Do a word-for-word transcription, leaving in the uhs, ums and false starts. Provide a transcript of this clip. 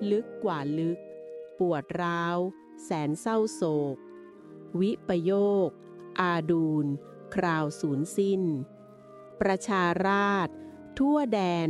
ลึกกว่าลึกปวดร้าวแสนเศร้าโศกวิปโยคอาดูลคราวสูญสิ้นประชาราษฎร์ทั่วแดน